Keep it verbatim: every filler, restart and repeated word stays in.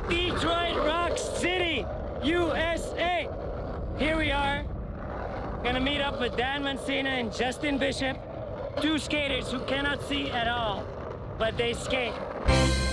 Detroit Rock City, U S A. Here we are, gonna meet up with Dan Mancina and Justin Bishop, two skaters who cannot see at all, but they skate.